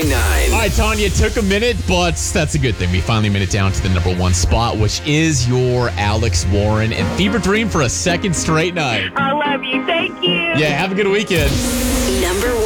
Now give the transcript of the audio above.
All right, Tanya, it took a minute, but that's a good thing. We finally made it down to the number one spot, which is your Alex Warren and Fever Dream for a second straight night. I love you. Thank you. Yeah, have a good weekend. Number